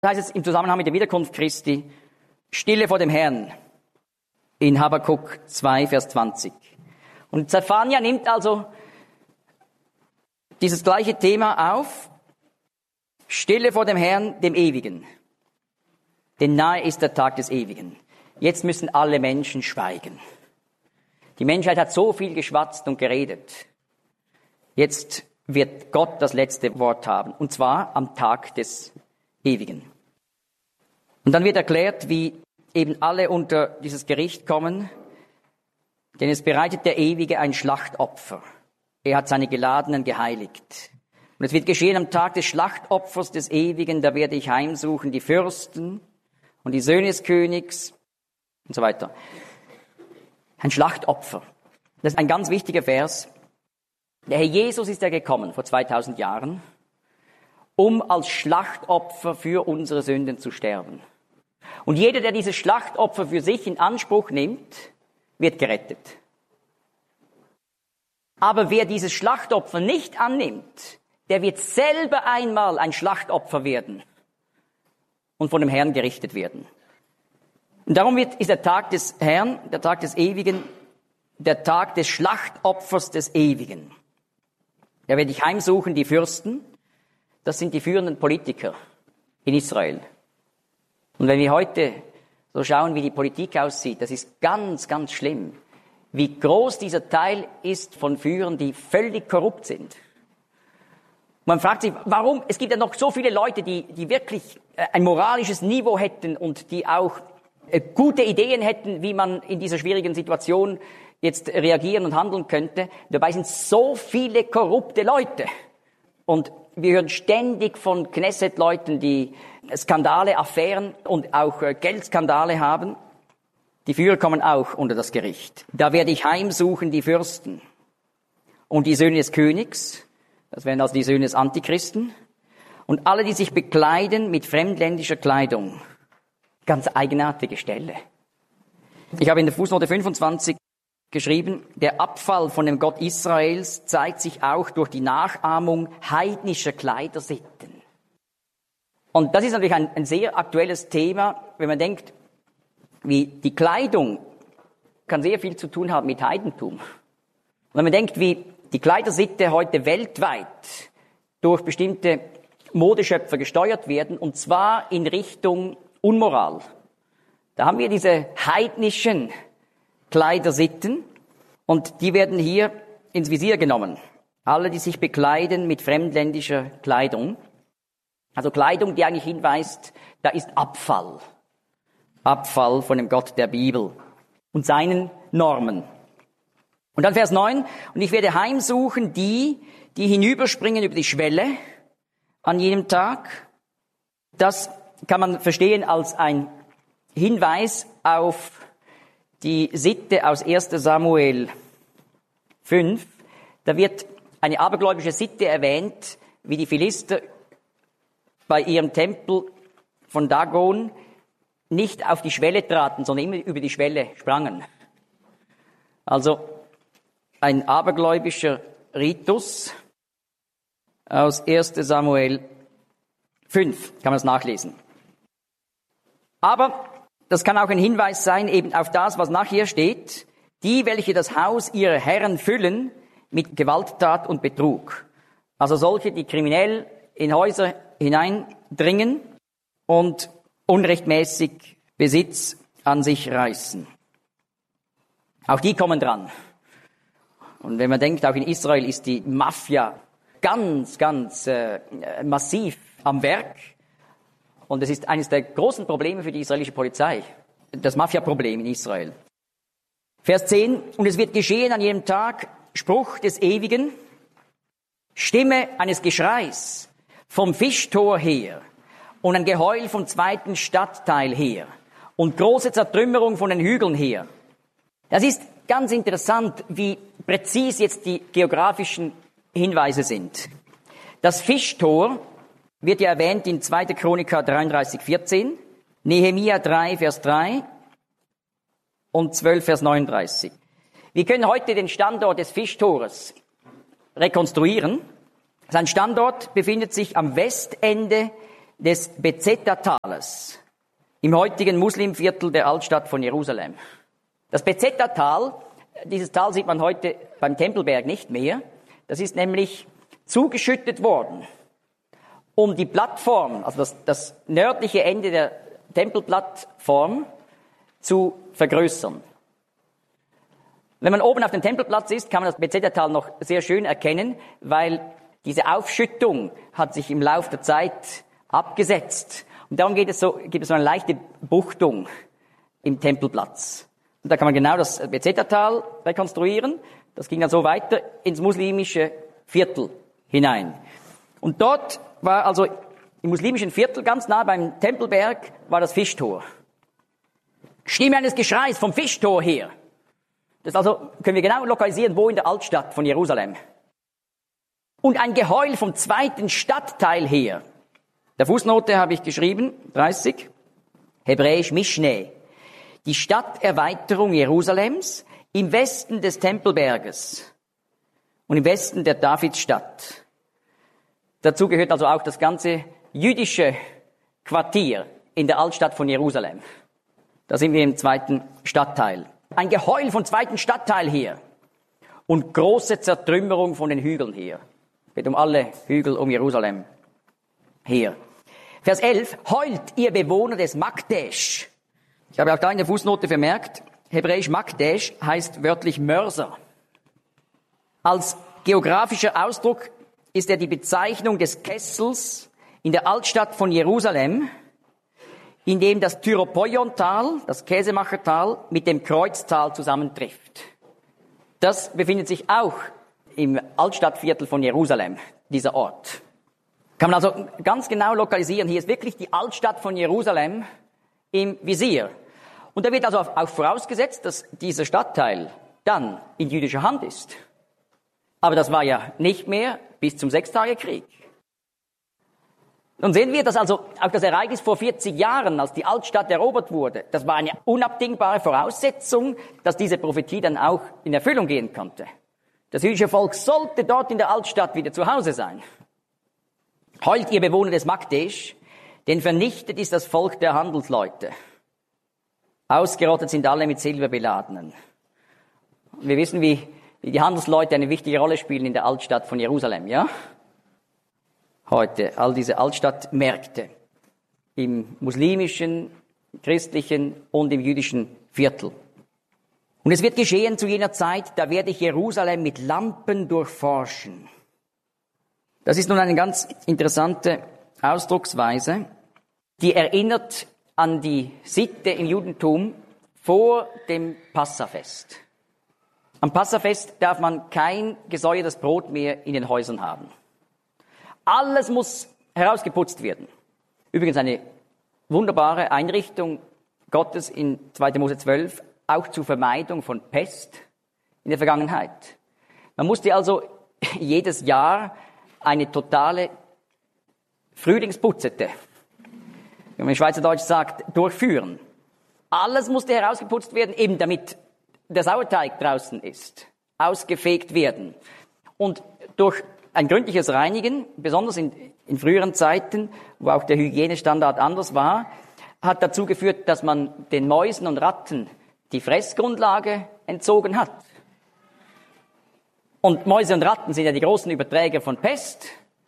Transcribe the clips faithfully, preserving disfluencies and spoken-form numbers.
Das heißt es im Zusammenhang mit der Wiederkunft Christi, Stille vor dem Herrn, in Habakuk zwei, Vers zwanzig. Und Zephania nimmt also dieses gleiche Thema auf, Stille vor dem Herrn, dem Ewigen. Denn nahe ist der Tag des Ewigen. Jetzt müssen alle Menschen schweigen. Die Menschheit hat so viel geschwatzt und geredet. Jetzt wird Gott das letzte Wort haben, und zwar am Tag des Ewigen. Und dann wird erklärt, wie eben alle unter dieses Gericht kommen, denn es bereitet der Ewige ein Schlachtopfer. Er hat seine Geladenen geheiligt. Und es wird geschehen am Tag des Schlachtopfers des Ewigen, da werde ich heimsuchen die Fürsten und die Söhne des Königs und so weiter. Ein Schlachtopfer. Das ist ein ganz wichtiger Vers. Der Herr Jesus ist ja gekommen vor zweitausend Jahren, um als Schlachtopfer für unsere Sünden zu sterben. Und jeder, der dieses Schlachtopfer für sich in Anspruch nimmt, wird gerettet. Aber wer dieses Schlachtopfer nicht annimmt, der wird selber einmal ein Schlachtopfer werden und von dem Herrn gerichtet werden. Und darum wird, ist der Tag des Herrn, der Tag des Ewigen, der Tag des Schlachtopfers des Ewigen. Da werde ich heimsuchen die Fürsten, das sind die führenden Politiker in Israel. Und wenn wir heute so schauen, wie die Politik aussieht, das ist ganz, ganz schlimm, wie groß dieser Teil ist von Führern, die völlig korrupt sind. Man fragt sich, warum? Es gibt ja noch so viele Leute, die, die wirklich ein moralisches Niveau hätten und die auch gute Ideen hätten, wie man in dieser schwierigen Situation jetzt reagieren und handeln könnte. Dabei sind so viele korrupte Leute. Und wir hören ständig von Knesset-Leuten, die Skandale, Affären und auch Geldskandale haben. Die Führer kommen auch unter das Gericht. Da werde ich heimsuchen die Fürsten und die Söhne des Königs. Das wären also die Söhne des Antichristen. Und alle, die sich bekleiden mit fremdländischer Kleidung. Ganz eigenartige Stelle. Ich habe in der Fußnote fünfundzwanzig geschrieben, der Abfall von dem Gott Israels zeigt sich auch durch die Nachahmung heidnischer Kleidersitten. Und das ist natürlich ein, ein sehr aktuelles Thema, wenn man denkt, wie die Kleidung kann sehr viel zu tun haben mit Heidentum. Und wenn man denkt, wie die Kleidersitte heute weltweit durch bestimmte Modeschöpfer gesteuert werden, und zwar in Richtung Unmoral. Da haben wir diese heidnischen Kleidersitten und die werden hier ins Visier genommen. Alle, die sich bekleiden mit fremdländischer Kleidung. Also Kleidung, die eigentlich hinweist, da ist Abfall. Abfall von dem Gott der Bibel und seinen Normen. Und dann Vers neun. Und ich werde heimsuchen die, die hinüberspringen über die Schwelle an jenem Tag. Das kann man verstehen als ein Hinweis auf die Sitte aus erster Samuel fünf. Da wird eine abergläubische Sitte erwähnt, wie die Philister bei ihrem Tempel von Dagon nicht auf die Schwelle traten, sondern immer über die Schwelle sprangen. Also ein abergläubischer Ritus aus erster Samuel fünf, kann man es nachlesen. Aber das kann auch ein Hinweis sein eben auf das, was nachher steht. Die, welche das Haus ihrer Herren füllen mit Gewalttat und Betrug. Also solche, die kriminell in Häuser hineindringen und unrechtmäßig Besitz an sich reißen. Auch die kommen dran. Und wenn man denkt, auch in Israel ist die Mafia ganz, ganz äh, massiv am Werk. Und es ist eines der großen Probleme für die israelische Polizei. Das Mafia-Problem in Israel. Vers zehn. Und es wird geschehen an jedem Tag, Spruch des Ewigen, Stimme eines Geschreis vom Fischtor her und ein Geheul vom zweiten Stadtteil her und große Zertrümmerung von den Hügeln her. Das ist ganz interessant, wie präzis jetzt die geografischen Hinweise sind. Das Fischtor wird ja erwähnt in zweiter Chroniker dreiunddreißig, vierzehn, Nehemia drei, Vers drei und zwölf, Vers neununddreißig. Wir können heute den Standort des Fischtores rekonstruieren. Sein Standort befindet sich am Westende des Bezeta-Tales im heutigen Muslimviertel der Altstadt von Jerusalem. Das Bezeta-Tal, dieses Tal sieht man heute beim Tempelberg nicht mehr. Das ist nämlich zugeschüttet worden, um die Plattform, also das, das nördliche Ende der Tempelplattform, zu vergrößern. Wenn man oben auf dem Tempelplatz ist, kann man das Bezeta-Tal noch sehr schön erkennen, weil diese Aufschüttung hat sich im Laufe der Zeit abgesetzt. Und darum geht es so, gibt es so eine leichte Buchtung im Tempelplatz. Und da kann man genau das Bezeta-Tal rekonstruieren. Das ging dann so weiter ins muslimische Viertel hinein. Und dort war also im muslimischen Viertel, ganz nah beim Tempelberg, war das Fischtor. Stimme eines Geschreis vom Fischtor her. Das also können wir genau lokalisieren, wo in der Altstadt von Jerusalem. Und ein Geheul vom zweiten Stadtteil her. Der Fußnote habe ich geschrieben, dreißig, hebräisch Mischne. Die Stadterweiterung Jerusalems im Westen des Tempelberges und im Westen der Davidsstadt. Dazu gehört also auch das ganze jüdische Quartier in der Altstadt von Jerusalem. Da sind wir im zweiten Stadtteil. Ein Geheul vom zweiten Stadtteil her und große Zertrümmerung von den Hügeln her. Es geht um alle Hügel um Jerusalem her. Vers elf, heult ihr Bewohner des Magdesh. Ich habe auch da in der Fußnote vermerkt, hebräisch Magdesh heißt wörtlich Mörser. Als geografischer Ausdruck ist er die Bezeichnung des Kessels in der Altstadt von Jerusalem, in dem das Tyropoiontal, das Käsemachertal, mit dem Kreuztal zusammentrifft. Das befindet sich auch im Altstadtviertel von Jerusalem, dieser Ort. Kann man also ganz genau lokalisieren. Hier ist wirklich die Altstadt von Jerusalem im Visier. Und da wird also auch vorausgesetzt, dass dieser Stadtteil dann in jüdischer Hand ist. Aber das war ja nicht mehr bis zum Sechstagekrieg. Nun sehen wir, dass also auch das Ereignis vor vierzig Jahren, als die Altstadt erobert wurde, das war eine unabdingbare Voraussetzung, dass diese Prophetie dann auch in Erfüllung gehen konnte. Das jüdische Volk sollte dort in der Altstadt wieder zu Hause sein. Heult ihr Bewohner des Magdesh, denn vernichtet ist das Volk der Handelsleute. Ausgerottet sind alle mit Silber beladenen. Wir wissen, wie, wie die Handelsleute eine wichtige Rolle spielen in der Altstadt von Jerusalem, ja? Heute, all diese Altstadtmärkte im muslimischen, christlichen und im jüdischen Viertel. Und es wird geschehen zu jener Zeit, da werde ich Jerusalem mit Lampen durchforschen. Das ist nun eine ganz interessante Ausdrucksweise, die erinnert an die Sitte im Judentum vor dem Passafest. Am Passafest darf man kein gesäuertes Brot mehr in den Häusern haben. Alles muss herausgeputzt werden. Übrigens eine wunderbare Einrichtung Gottes in zweiter Mose zwölf, auch zur Vermeidung von Pest in der Vergangenheit. Man musste also jedes Jahr eine totale Frühlingsputzete, wie man in Schweizerdeutsch sagt, durchführen. Alles musste herausgeputzt werden, eben damit der Sauerteig draußen ist, ausgefegt werden. Und durch ein gründliches Reinigen, besonders in, in früheren Zeiten, wo auch der Hygienestandard anders war, hat dazu geführt, dass man den Mäusen und Ratten die Fressgrundlage entzogen hat. Und Mäuse und Ratten sind ja die großen Überträger von Pest.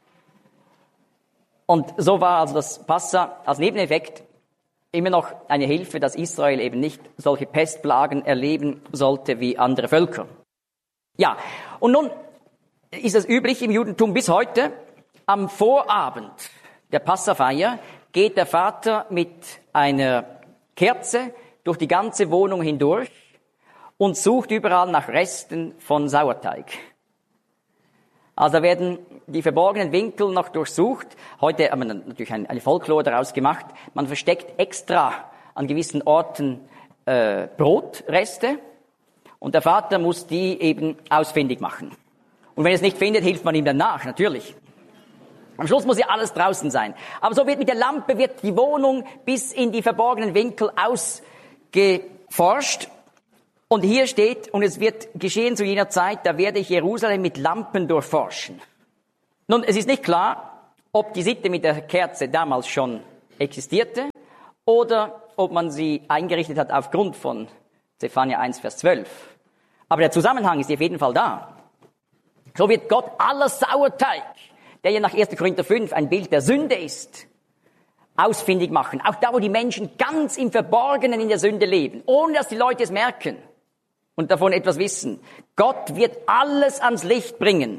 Und so war also das Passa als Nebeneffekt immer noch eine Hilfe, dass Israel eben nicht solche Pestplagen erleben sollte wie andere Völker. Ja, und nun ist es üblich im Judentum bis heute, am Vorabend der Passafeier geht der Vater mit einer Kerze durch die ganze Wohnung hindurch und sucht überall nach Resten von Sauerteig. Also werden die verborgenen Winkel noch durchsucht. Heute haben wir natürlich eine Folklore daraus gemacht. Man versteckt extra an gewissen Orten äh, Brotreste und der Vater muss die eben ausfindig machen. Und wenn er es nicht findet, hilft man ihm danach, natürlich. Am Schluss muss ja alles draußen sein. Aber so wird mit der Lampe wird die Wohnung bis in die verborgenen Winkel ausgeforscht. Und hier steht, und es wird geschehen zu jener Zeit, da werde ich Jerusalem mit Lampen durchforschen. Nun, es ist nicht klar, ob die Sitte mit der Kerze damals schon existierte oder ob man sie eingerichtet hat aufgrund von Zephania eins, Vers zwölf. Aber der Zusammenhang ist auf jeden Fall da. So wird Gott aller Sauerteig, der ja nach erster Korinther fünf ein Bild der Sünde ist, ausfindig machen. Auch da, wo die Menschen ganz im Verborgenen in der Sünde leben, ohne dass die Leute es merken und davon etwas wissen. Gott wird alles ans Licht bringen.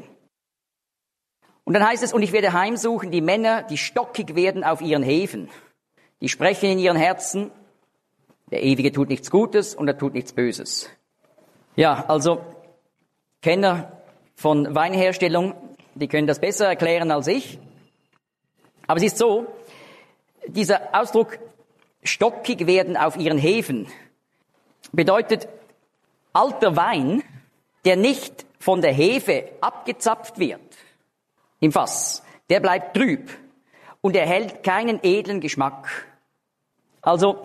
Und dann heißt es, und ich werde heimsuchen die Männer, die stockig werden auf ihren Hefen. Die sprechen in ihren Herzen, der Ewige tut nichts Gutes und er tut nichts Böses. Ja, also Kenner von Weinherstellung, die können das besser erklären als ich. Aber es ist so, dieser Ausdruck stockig werden auf ihren Hefen bedeutet alter Wein, der nicht von der Hefe abgezapft wird im Fass, der bleibt trüb und erhält keinen edlen Geschmack. Also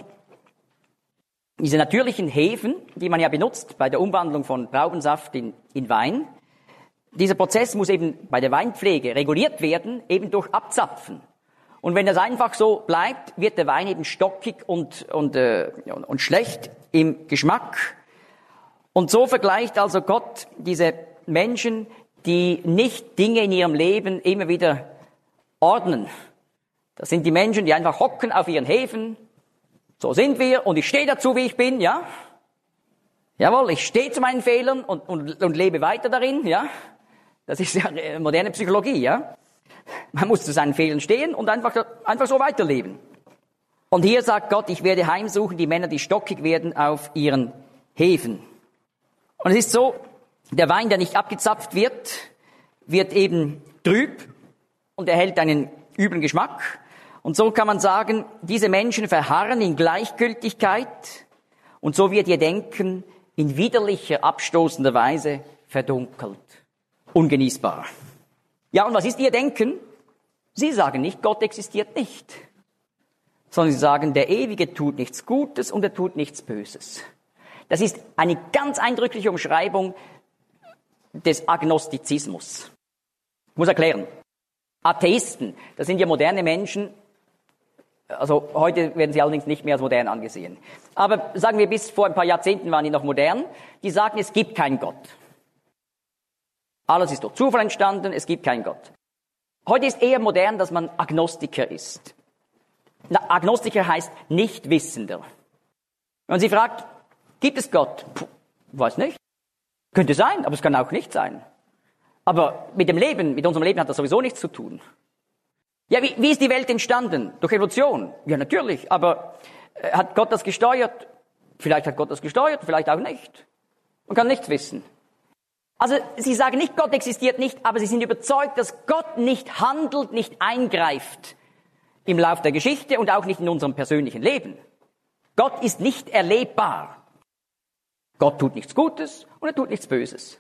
diese natürlichen Hefen, die man ja benutzt bei der Umwandlung von Traubensaft in, in Wein, dieser Prozess muss eben bei der Weinpflege reguliert werden, eben durch Abzapfen. Und wenn das einfach so bleibt, wird der Wein eben stockig und, und, äh, und schlecht im Geschmack. Und so vergleicht also Gott diese Menschen, die nicht Dinge in ihrem Leben immer wieder ordnen. Das sind die Menschen, die einfach hocken auf ihren Hefen. So sind wir und ich stehe dazu, wie ich bin, ja. Jawohl, ich stehe zu meinen Fehlern und, und, und lebe weiter darin, ja. Das ist ja moderne Psychologie, ja. Man muss zu seinen Fehlern stehen und einfach, einfach so weiterleben. Und hier sagt Gott, ich werde heimsuchen die Männer, die stockig werden auf ihren Hefen. Und es ist so, der Wein, der nicht abgezapft wird, wird eben trüb und erhält einen üblen Geschmack. Und so kann man sagen, diese Menschen verharren in Gleichgültigkeit und so wird ihr Denken in widerlicher, abstoßender Weise verdunkelt, ungenießbar. Ja, und was ist ihr Denken? Sie sagen nicht, Gott existiert nicht, sondern sie sagen, der Ewige tut nichts Gutes und er tut nichts Böses. Das ist eine ganz eindrückliche Umschreibung des Agnostizismus. Ich muss erklären. Atheisten, das sind ja moderne Menschen, also heute werden sie allerdings nicht mehr als modern angesehen. Aber sagen wir, bis vor ein paar Jahrzehnten waren die noch modern, die sagen, es gibt keinen Gott. Alles ist durch Zufall entstanden, es gibt keinen Gott. Heute ist eher modern, dass man Agnostiker ist. Na, Agnostiker heißt Nichtwissender. Wenn man sie fragt, gibt es Gott? Puh, weiß nicht. Könnte sein, aber es kann auch nicht sein. Aber mit dem Leben, mit unserem Leben hat das sowieso nichts zu tun. Ja, wie, wie ist die Welt entstanden? Durch Evolution? Ja, natürlich. Aber äh, hat Gott das gesteuert? Vielleicht hat Gott das gesteuert, vielleicht auch nicht. Man kann nichts wissen. Also, sie sagen nicht, Gott existiert nicht, aber sie sind überzeugt, dass Gott nicht handelt, nicht eingreift im Lauf der Geschichte und auch nicht in unserem persönlichen Leben. Gott ist nicht erlebbar. Gott tut nichts Gutes und er tut nichts Böses.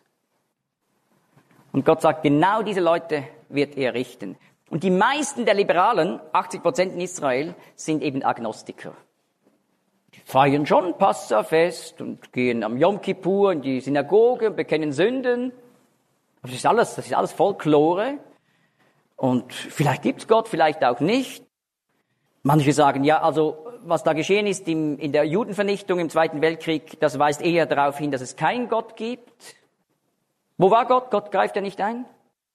Und Gott sagt, genau diese Leute wird er richten. Und die meisten der Liberalen, achtzig Prozent in Israel, sind eben Agnostiker. Die feiern schon Passafest und gehen am Yom Kippur in die Synagoge und bekennen Sünden. Das ist alles, das ist alles Folklore. Und vielleicht gibt's Gott, vielleicht auch nicht. Manche sagen, ja, also was da geschehen ist im, in der Judenvernichtung im Zweiten Weltkrieg, das weist eher darauf hin, dass es keinen Gott gibt. Wo war Gott? Gott greift ja nicht ein.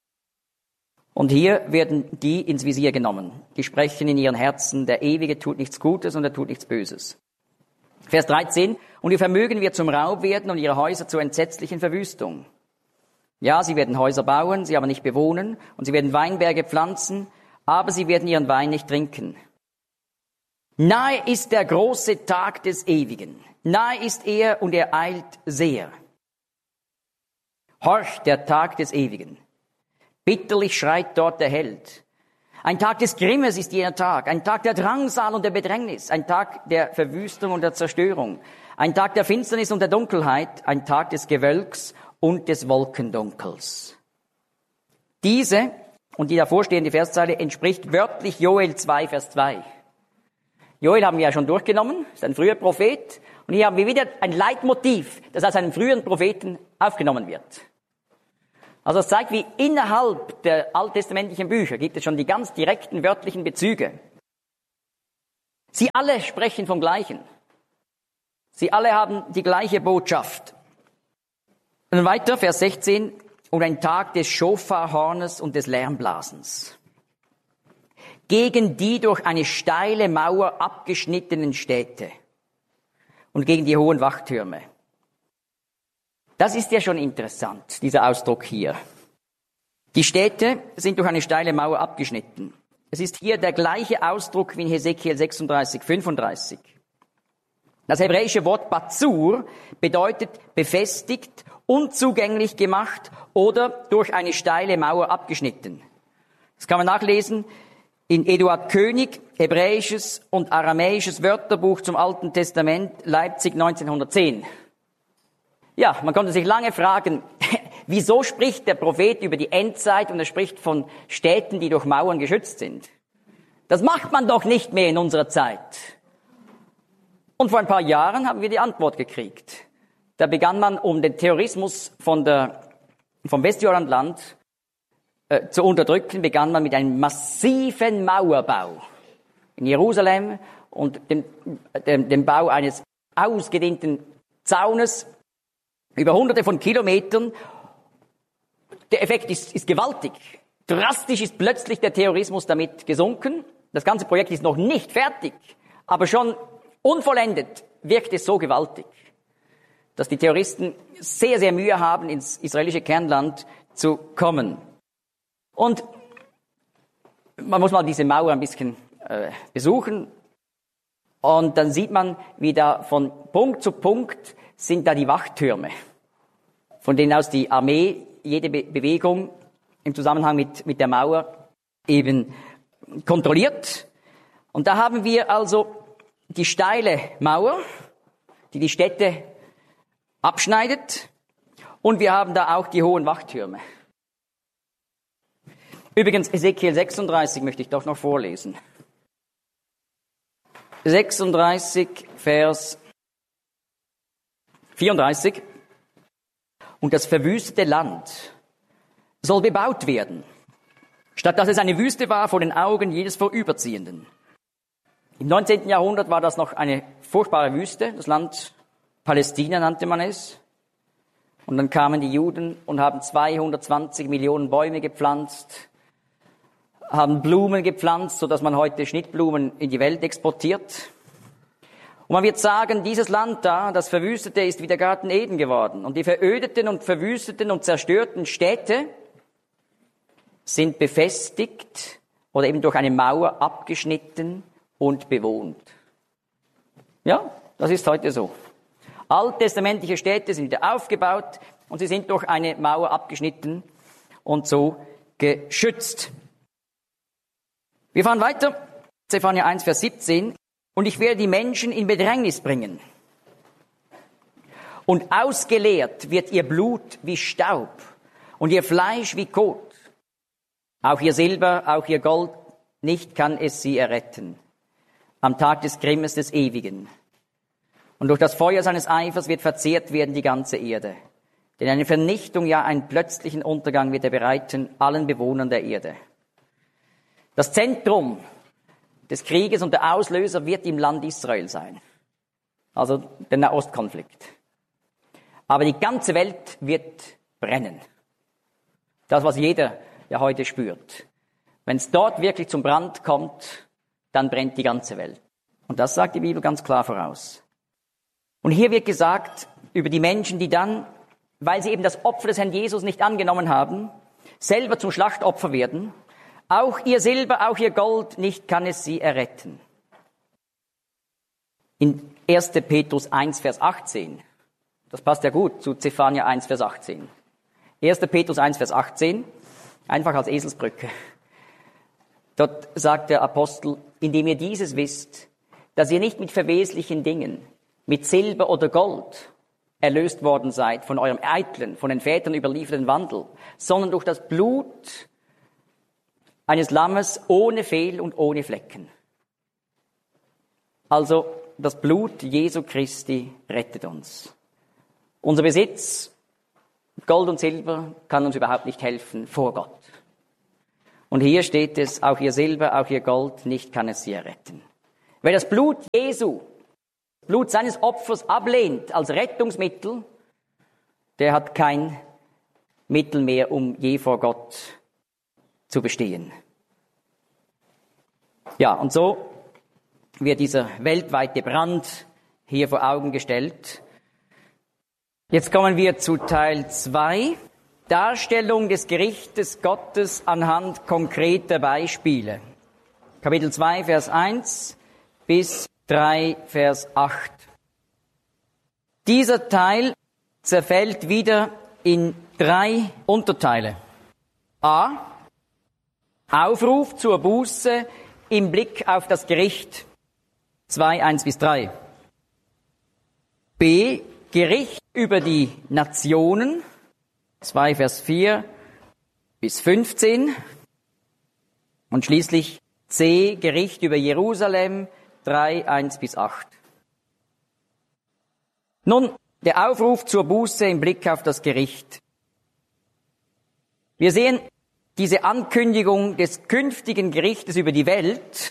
Und hier werden die ins Visier genommen. Die sprechen in ihren Herzen, der Ewige tut nichts Gutes und er tut nichts Böses. Vers dreizehn, und ihr Vermögen wird zum Raub werden und ihre Häuser zur entsetzlichen Verwüstung. Ja, sie werden Häuser bauen, sie aber nicht bewohnen, und sie werden Weinberge pflanzen, aber sie werden ihren Wein nicht trinken. Nahe ist der große Tag des Ewigen. Nahe ist er und er eilt sehr. Horch, der Tag des Ewigen. Bitterlich schreit dort der Held. Ein Tag des Grimmes ist jener Tag, ein Tag der Drangsal und der Bedrängnis, ein Tag der Verwüstung und der Zerstörung, ein Tag der Finsternis und der Dunkelheit, ein Tag des Gewölks und des Wolkendunkels. Diese und die davorstehende Verszeile entspricht wörtlich Joel zwei, Vers zwei. Joel haben wir ja schon durchgenommen, ist ein früher Prophet, und hier haben wir wieder ein Leitmotiv, das aus einem früheren Propheten aufgenommen wird. Also es zeigt, wie innerhalb der alttestamentlichen Bücher gibt es schon die ganz direkten wörtlichen Bezüge. Sie alle sprechen vom Gleichen. Sie alle haben die gleiche Botschaft. Und dann weiter, Vers sechzehn, und ein Tag des Schofarhornes und des Lärmblasens. Gegen die durch eine steile Mauer abgeschnittenen Städte und gegen die hohen Wachtürme. Das ist ja schon interessant, dieser Ausdruck hier. Die Städte sind durch eine steile Mauer abgeschnitten. Es ist hier der gleiche Ausdruck wie in Hesekiel sechsunddreißig, fünfunddreißig. Das hebräische Wort Batzur bedeutet befestigt, unzugänglich gemacht oder durch eine steile Mauer abgeschnitten. Das kann man nachlesen in Eduard König, Hebräisches und Aramäisches Wörterbuch zum Alten Testament, Leipzig neunzehnhundertzehn. Ja, man konnte sich lange fragen, wieso spricht der Prophet über die Endzeit und er spricht von Städten, die durch Mauern geschützt sind? Das macht man doch nicht mehr in unserer Zeit. Und vor ein paar Jahren haben wir die Antwort gekriegt. Da begann man, um den Terrorismus von der, vom Westjordanland äh, zu unterdrücken, begann man mit einem massiven Mauerbau in Jerusalem und dem, dem, dem Bau eines ausgedehnten Zaunes über hunderte von Kilometern. Der Effekt ist, ist gewaltig. Drastisch ist plötzlich der Terrorismus damit gesunken. Das ganze Projekt ist noch nicht fertig, aber schon unvollendet wirkt es so gewaltig, dass die Terroristen sehr, sehr Mühe haben, ins israelische Kernland zu kommen. Und man muss mal diese Mauer ein bisschen äh, besuchen. Und dann sieht man, wie da von Punkt zu Punkt sind da die Wachtürme, von denen aus die Armee jede Be- Bewegung im Zusammenhang mit, mit der Mauer eben kontrolliert. Und da haben wir also die steile Mauer, die die Städte abschneidet. Und wir haben da auch die hohen Wachtürme. Übrigens, Hesekiel sechsunddreißig möchte ich doch noch vorlesen. sechsunddreißig, Vers vierunddreißig. Und das verwüstete Land soll bebaut werden, statt dass es eine Wüste war vor den Augen jedes Vorüberziehenden. Im neunzehnten Jahrhundert war das noch eine furchtbare Wüste, das Land Palästina nannte man es. Und dann kamen die Juden und haben zweihundertzwanzig Millionen Bäume gepflanzt, haben Blumen gepflanzt, sodass man heute Schnittblumen in die Welt exportiert. Und man wird sagen, dieses Land da, das Verwüstete, ist wie der Garten Eden geworden. Und die verödeten und verwüsteten und zerstörten Städte sind befestigt oder eben durch eine Mauer abgeschnitten und bewohnt. Ja, das ist heute so. Alttestamentliche Städte sind wieder aufgebaut und sie sind durch eine Mauer abgeschnitten und so geschützt. Wir fahren weiter. Zephania eins, Vers siebzehn. Und ich werde die Menschen in Bedrängnis bringen. Und ausgeleert wird ihr Blut wie Staub und ihr Fleisch wie Kot. Auch ihr Silber, auch ihr Gold, nicht kann es sie erretten. Am Tag des Grimmes des Ewigen. Und durch das Feuer seines Eifers wird verzehrt werden die ganze Erde. Denn eine Vernichtung, ja einen plötzlichen Untergang wird er bereiten allen Bewohnern der Erde. Das Zentrum des Krieges und der Auslöser wird im Land Israel sein. Also der Nahostkonflikt. Aber die ganze Welt wird brennen. Das, was jeder ja heute spürt. Wenn es dort wirklich zum Brand kommt, dann brennt die ganze Welt. Und das sagt die Bibel ganz klar voraus. Und hier wird gesagt über die Menschen, die dann, weil sie eben das Opfer des Herrn Jesus nicht angenommen haben, selber zum Schlachtopfer werden. Auch ihr Silber, auch ihr Gold, nicht kann es sie erretten. In erster Petrus eins, Vers achtzehn. Das passt ja gut zu Zephania eins, Vers achtzehn. erster Petrus eins, Vers achtzehn. Einfach als Eselsbrücke. Dort sagt der Apostel, indem ihr dieses wisst, dass ihr nicht mit verweslichen Dingen, mit Silber oder Gold erlöst worden seid von eurem eitlen, von den Vätern überlieferten Wandel, sondern durch das Blut eines Lammes ohne Fehl und ohne Flecken. Also das Blut Jesu Christi rettet uns. Unser Besitz, Gold und Silber kann uns überhaupt nicht helfen vor Gott. Und hier steht es, auch ihr Silber, auch ihr Gold, nicht kann es sie erretten. Wer das Blut Jesu, Blut seines Opfers ablehnt als Rettungsmittel, der hat kein Mittel mehr, um je vor Gott zu bestehen. Ja, und so wird dieser weltweite Brand hier vor Augen gestellt. Jetzt kommen wir zu Teil zwei, Darstellung des Gerichtes Gottes anhand konkreter Beispiele. Kapitel zwei, Vers eins bis drei, Vers acht. Dieser Teil zerfällt wieder in drei Unterteile. A. Aufruf zur Buße im Blick auf das Gericht. zwei, eins bis drei. B. Gericht über die Nationen. zwei, Vers vier bis fünfzehn. Und schließlich C. Gericht über Jerusalem. drei, eins bis acht. Nun, der Aufruf zur Buße im Blick auf das Gericht. Wir sehen diese Ankündigung des künftigen Gerichtes über die Welt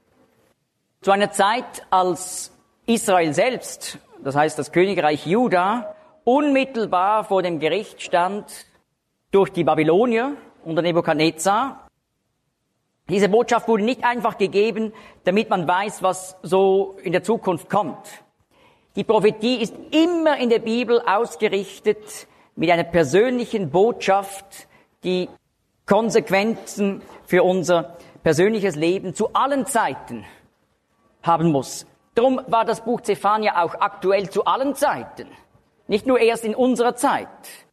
zu einer Zeit, als Israel selbst, das heißt das Königreich Juda, unmittelbar vor dem Gericht stand durch die Babylonier unter Nebukadnezar. Diese Botschaft wurde nicht einfach gegeben, damit man weiß, was so in der Zukunft kommt. Die Prophetie ist immer in der Bibel ausgerichtet mit einer persönlichen Botschaft, die Konsequenzen für unser persönliches Leben zu allen Zeiten haben muss. Darum war das Buch Zephania auch aktuell zu allen Zeiten, nicht nur erst in unserer Zeit.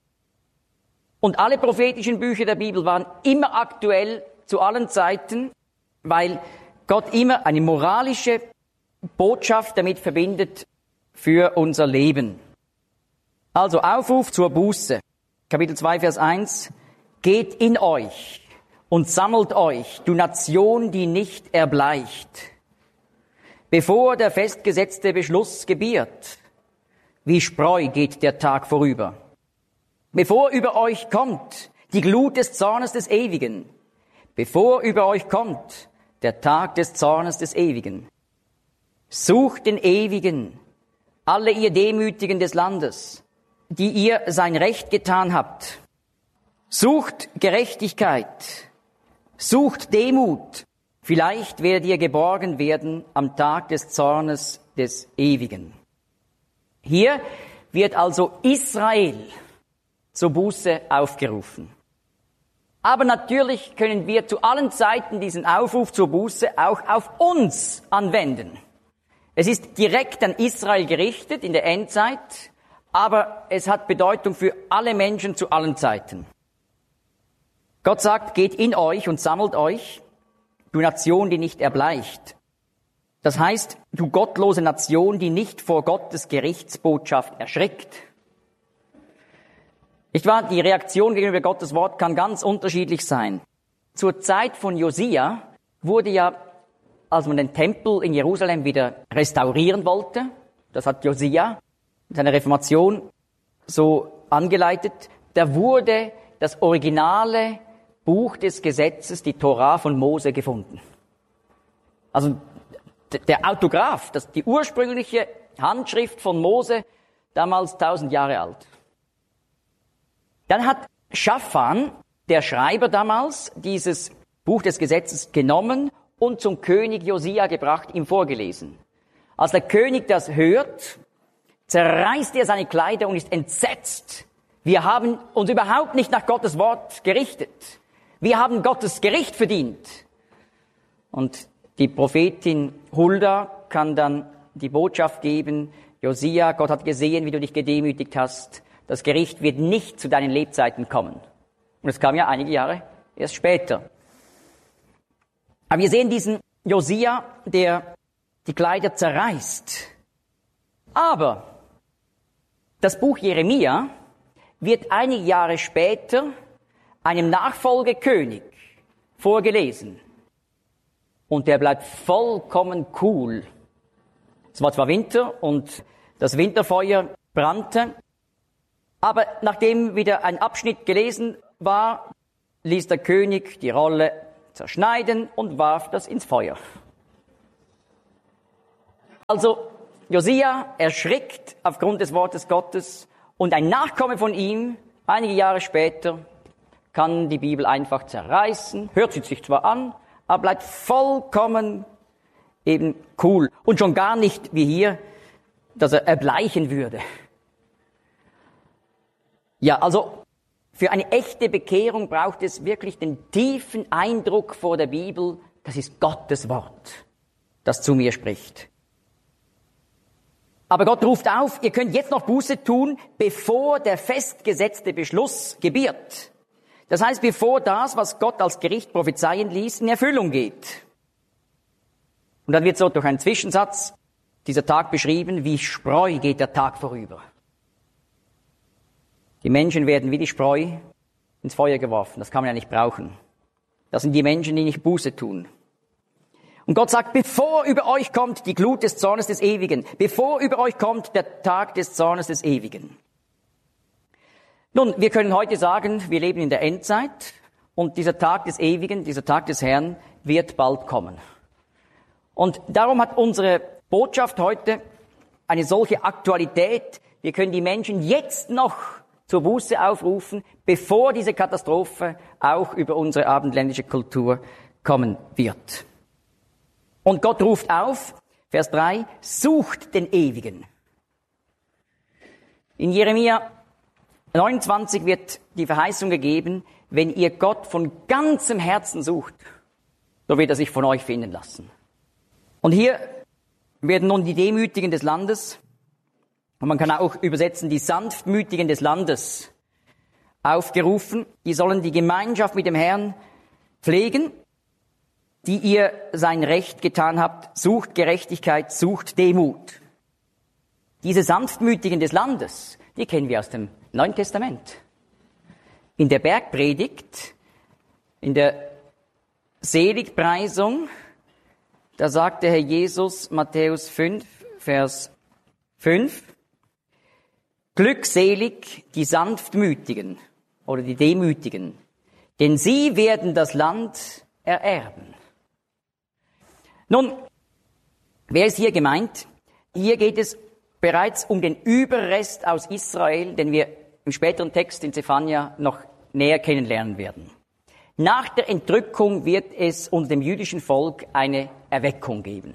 Und alle prophetischen Bücher der Bibel waren immer aktuell zu allen Zeiten, weil Gott immer eine moralische Botschaft damit verbindet für unser Leben. Also Aufruf zur Buße. Kapitel zwei, Vers eins. Geht in euch und sammelt euch, du Nation, die nicht erbleicht, bevor der festgesetzte Beschluss gebiert. Wie Spreu geht der Tag vorüber. Bevor über euch kommt die Glut des Zornes des Ewigen, bevor über euch kommt der Tag des Zornes des Ewigen. Sucht den Ewigen, alle ihr Demütigen des Landes, die ihr sein Recht getan habt. Sucht Gerechtigkeit, sucht Demut, vielleicht werdet ihr geborgen werden am Tag des Zornes des Ewigen. Hier wird also Israel zur Buße aufgerufen. Aber natürlich können wir zu allen Zeiten diesen Aufruf zur Buße auch auf uns anwenden. Es ist direkt an Israel gerichtet in der Endzeit, aber es hat Bedeutung für alle Menschen zu allen Zeiten. Gott sagt, geht in euch und sammelt euch, du Nation, die nicht erbleicht. Das heißt, du gottlose Nation, die nicht vor Gottes Gerichtsbotschaft erschrickt. Nicht wahr? Die Reaktion gegenüber Gottes Wort kann ganz unterschiedlich sein. Zur Zeit von Josia wurde ja, als man den Tempel in Jerusalem wieder restaurieren wollte, das hat Josia in seiner Reformation so angeleitet, da wurde das originale Buch des Gesetzes, die Tora von Mose, gefunden. Also der Autograph, das, die ursprüngliche Handschrift von Mose, damals tausend Jahre alt. Dann hat Schaphan, der Schreiber damals, dieses Buch des Gesetzes genommen und zum König Josia gebracht, ihm vorgelesen. Als der König das hört, zerreißt er seine Kleider und ist entsetzt. Wir haben uns überhaupt nicht nach Gottes Wort gerichtet. Wir haben Gottes Gericht verdient. Und die Prophetin Hulda kann dann die Botschaft geben, Josia, Gott hat gesehen, wie du dich gedemütigt hast. Das Gericht wird nicht zu deinen Lebzeiten kommen. Und es kam ja einige Jahre erst später. Aber wir sehen diesen Josia, der die Kleider zerreißt. Aber das Buch Jeremia wird einige Jahre später einem Nachfolgekönig vorgelesen. Und der bleibt vollkommen cool. Es war zwar Winter und das Winterfeuer brannte, Aber nachdem wieder ein Abschnitt gelesen war, ließ der König die Rolle zerschneiden und warf das ins Feuer. Also Josia erschrickt aufgrund des Wortes Gottes und ein Nachkomme von ihm, einige Jahre später, kann die Bibel einfach zerreißen, hört sie sich zwar an, aber bleibt vollkommen eben cool. Und schon gar nicht wie hier, dass er erbleichen würde. Ja, also für eine echte Bekehrung braucht es wirklich den tiefen Eindruck vor der Bibel, das ist Gottes Wort, das zu mir spricht. Aber Gott ruft auf, ihr könnt jetzt noch Buße tun, bevor der festgesetzte Beschluss gebiert. Das heißt, bevor das, was Gott als Gericht prophezeien ließ, in Erfüllung geht. Und dann wird so durch einen Zwischensatz dieser Tag beschrieben, wie Spreu geht der Tag vorüber. Die Menschen werden wie die Spreu ins Feuer geworfen. Das kann man ja nicht brauchen. Das sind die Menschen, die nicht Buße tun. Und Gott sagt, bevor über euch kommt die Glut des Zornes des Ewigen, bevor über euch kommt der Tag des Zornes des Ewigen. Nun, wir können heute sagen, wir leben in der Endzeit und dieser Tag des Ewigen, dieser Tag des Herrn wird bald kommen. Und darum hat unsere Botschaft heute eine solche Aktualität. Wir können die Menschen jetzt noch zur Buße aufrufen, bevor diese Katastrophe auch über unsere abendländische Kultur kommen wird. Und Gott ruft auf, Vers drei, sucht den Ewigen. In Jeremia neunundzwanzig wird die Verheißung gegeben, wenn ihr Gott von ganzem Herzen sucht, so wird er sich von euch finden lassen. Und hier werden nun die Demütigen des Landes, und man kann auch übersetzen, die Sanftmütigen des Landes, aufgerufen. Die sollen die Gemeinschaft mit dem Herrn pflegen, die ihr sein Recht getan habt, sucht Gerechtigkeit, sucht Demut. Diese Sanftmütigen des Landes, die kennen wir aus dem Neuen Testament. In der Bergpredigt, in der Seligpreisung, da sagt der Herr Jesus, Matthäus fünf, Vers fünf, glückselig die Sanftmütigen oder die Demütigen, denn sie werden das Land ererben. Nun, wer ist hier gemeint? Hier geht es bereits um den Überrest aus Israel, den wir im späteren Text in Zephania noch näher kennenlernen werden. Nach der Entrückung wird es unter dem jüdischen Volk eine Erweckung geben.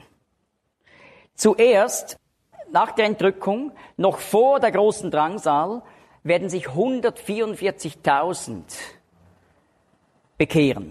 Zuerst, nach der Entrückung, noch vor der großen Drangsal, werden sich hundertvierundvierzigtausend bekehren.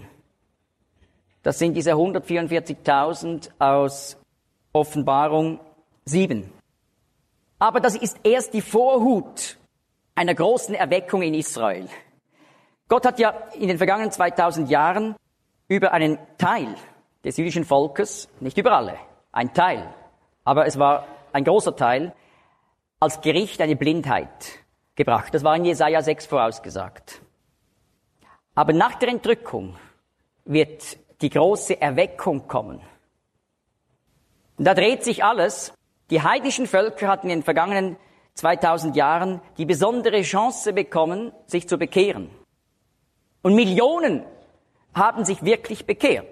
Das sind diese hundertvierundvierzigtausend aus Offenbarung sieben. Aber das ist erst die Vorhut einer großen Erweckung in Israel. Gott hat ja in den vergangenen zweitausend Jahren über einen Teil des jüdischen Volkes, nicht über alle, ein Teil, aber es war ein großer Teil, als Gericht eine Blindheit gebracht. Das war in Jesaja sechs vorausgesagt. Aber nach der Entrückung wird die große Erweckung kommen. Und da dreht sich alles. Die heidnischen Völker hatten in den vergangenen zweitausend Jahren die besondere Chance bekommen, sich zu bekehren. Und Millionen haben sich wirklich bekehrt.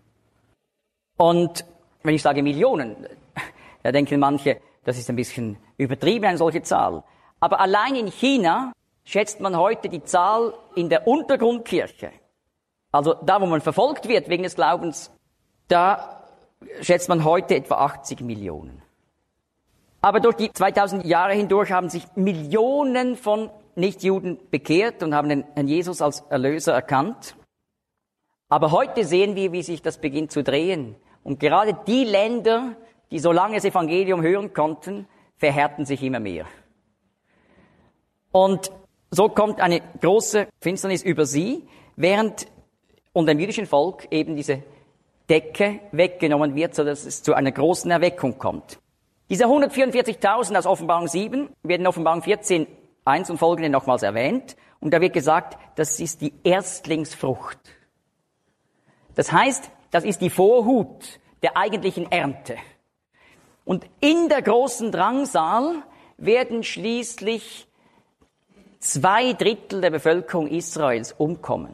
Und wenn ich sage Millionen, da denken manche, das ist ein bisschen übertrieben, eine solche Zahl. Aber allein in China schätzt man heute die Zahl in der Untergrundkirche. Also da, wo man verfolgt wird wegen des Glaubens, da schätzt man heute etwa achtzig Millionen. Aber durch die zweitausend Jahre hindurch haben sich Millionen von Nichtjuden bekehrt und haben den Herrn Jesus als Erlöser erkannt. Aber heute sehen wir, wie sich das beginnt zu drehen. Und gerade die Länder, die so lange das Evangelium hören konnten, verhärten sich immer mehr. Und so kommt eine große Finsternis über sie, während unter dem jüdischen Volk eben diese Decke weggenommen wird, sodass es zu einer großen Erweckung kommt. Diese hundertvierundvierzigtausend aus Offenbarung sieben werden in Offenbarung vierzehn, eins und folgende nochmals erwähnt. Und da wird gesagt, das ist die Erstlingsfrucht. Das heißt, das ist die Vorhut der eigentlichen Ernte. Und in der großen Drangsal werden schließlich zwei Drittel der Bevölkerung Israels umkommen.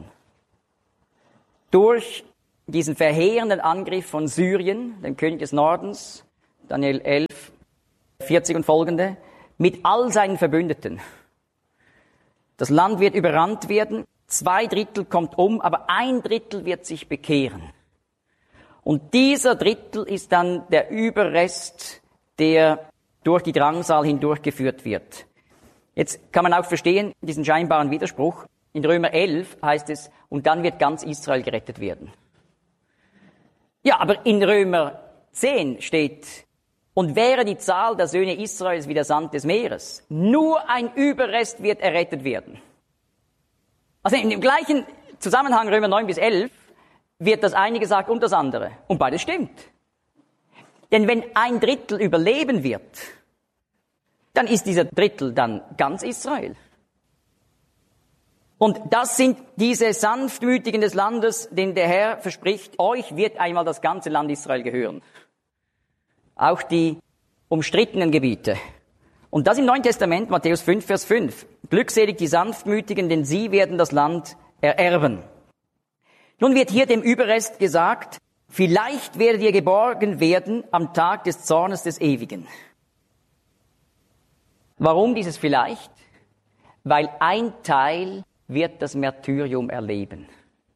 Durch diesen verheerenden Angriff von Syrien, dem König des Nordens, Daniel elf, vierzig und folgende, mit all seinen Verbündeten. Das Land wird überrannt werden, zwei Drittel kommt um, aber ein Drittel wird sich bekehren. Und dieser Drittel ist dann der Überrest, der durch die Drangsal hindurchgeführt wird. Jetzt kann man auch verstehen, diesen scheinbaren Widerspruch. In Römer elf heißt es, und dann wird ganz Israel gerettet werden. Ja, aber in Römer zehn steht, und wäre die Zahl der Söhne Israels wie der Sand des Meeres, nur ein Überrest wird errettet werden. Also in dem gleichen Zusammenhang Römer neun bis elf wird das eine gesagt und das andere. Und beides stimmt. Denn wenn ein Drittel überleben wird, dann ist dieser Drittel dann ganz Israel. Und das sind diese Sanftmütigen des Landes, denen der Herr verspricht, euch wird einmal das ganze Land Israel gehören. Auch die umstrittenen Gebiete. Und das im Neuen Testament, Matthäus fünf, Vers fünf. Glückselig die Sanftmütigen, denn sie werden das Land ererben. Nun wird hier dem Überrest gesagt, vielleicht werdet ihr geborgen werden am Tag des Zornes des Ewigen. Warum dieses vielleicht? Weil ein Teil wird das Märtyrium erleben.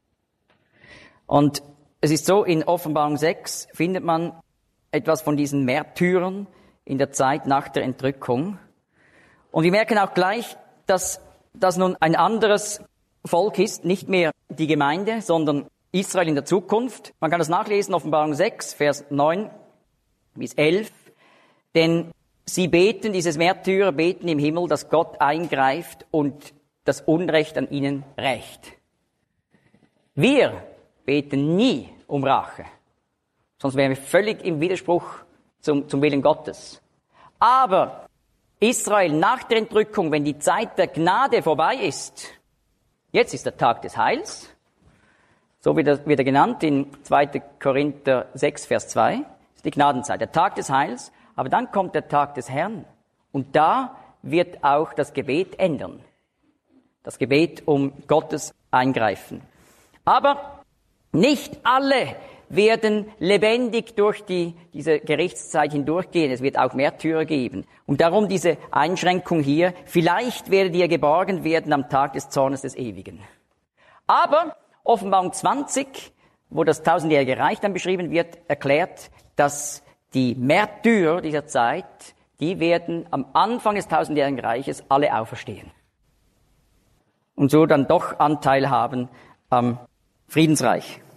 Und es ist so, in Offenbarung sechs findet man etwas von diesen Märtyrern in der Zeit nach der Entrückung. Und wir merken auch gleich, dass das nun ein anderes Volk ist, nicht mehr die Gemeinde, sondern Israel in der Zukunft. Man kann das nachlesen, Offenbarung sechs, Vers neun bis elf. Denn sie beten, dieses Märtyrer beten im Himmel, dass Gott eingreift und das Unrecht an ihnen rächt. Wir beten nie um Rache. Sonst wären wir völlig im Widerspruch zum, zum Willen Gottes. Aber Israel nach der Entrückung, wenn die Zeit der Gnade vorbei ist, jetzt ist der Tag des Heils, so wird er, wird er genannt in zweiter Korinther sechs, Vers zwei, ist die Gnadenzeit, der Tag des Heils, aber dann kommt der Tag des Herrn. Und da wird auch das Gebet ändern. Das Gebet um Gottes Eingreifen. Aber nicht alle werden lebendig durch die, diese Gerichtszeit hindurchgehen. Es wird auch Märtyrer geben. Und darum diese Einschränkung hier. Vielleicht werdet ihr geborgen werden am Tag des Zornes des Ewigen. Aber Offenbarung zwanzig, wo das tausendjährige Reich dann beschrieben wird, erklärt, dass die Märtyrer dieser Zeit, die werden am Anfang des tausendjährigen Reiches alle auferstehen. Und so dann doch Anteil haben am Friedensreich.